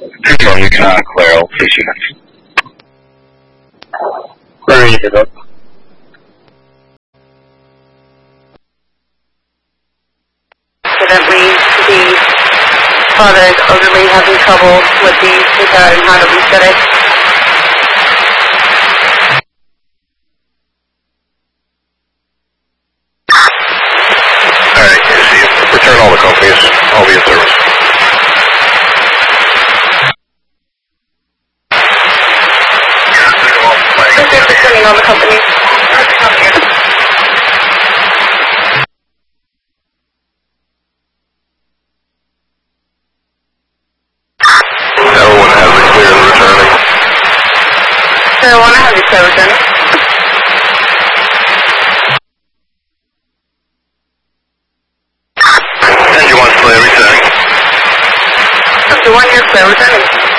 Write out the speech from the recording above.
You can clear all 6 units. Where is it up? Evidently, the father is elderly, having trouble with the data and how to reset it. Alright, see, return all the companies. I'll be in service. Returning all the companies. Everyone has it clear and returning. Everyone has it clear returning. And you want to play returning? 51, you're clear returning.